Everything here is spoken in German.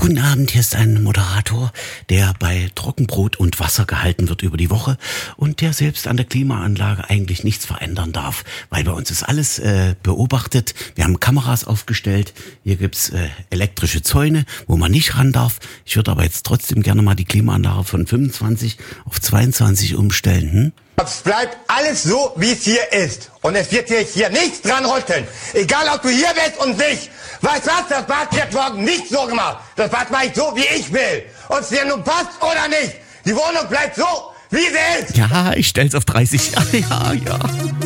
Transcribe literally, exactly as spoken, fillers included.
Guten Abend, hier ist ein Moderator, der bei Trockenbrot und Wasser gehalten wird über die Woche und der selbst an der Klimaanlage eigentlich nichts verändern darf, weil bei uns ist alles äh, beobachtet. Wir haben Kameras aufgestellt, hier gibt's äh, elektrische Zäune, wo man nicht ran darf. Ich würde aber jetzt trotzdem gerne mal die Klimaanlage von fünfundzwanzig auf zweiundzwanzig umstellen. Hm? Es bleibt alles so, wie es hier ist. Und es wird hier, hier nichts dran rütteln. Egal, ob du hier bist und nicht. Weißt was, das Bad wird morgen nicht so gemacht. Das Bad mache ich so, wie ich will. Ob es dir nun passt oder nicht. Die Wohnung bleibt so, wie sie ist. Ja, ich stell's auf dreißig. Ja, ja, ja.